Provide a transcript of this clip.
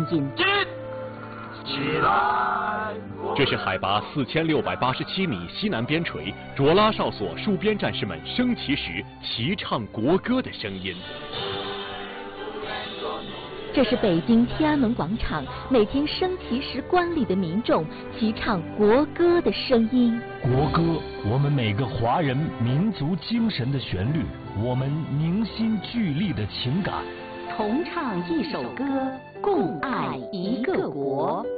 音。 起来！ 这是海拔4687米西南边陲卓拉哨所戍边战士们升旗时齐唱国歌的声音。 这是北京天安门广场每天升旗时观礼的民众齐唱国歌的声音。 国歌，我们每个华人民族精神的旋律，我们凝心聚力的情感。 同唱一首歌，共爱一个国。